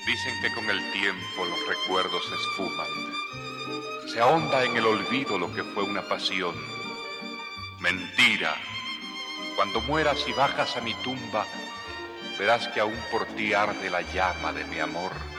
Dicen que con el tiempo los recuerdos se esfuman. Se ahonda en el olvido lo que fue una pasión. Mentira. Cuando mueras y bajas a mi tumba, verás que aún por ti arde la llama de mi amor.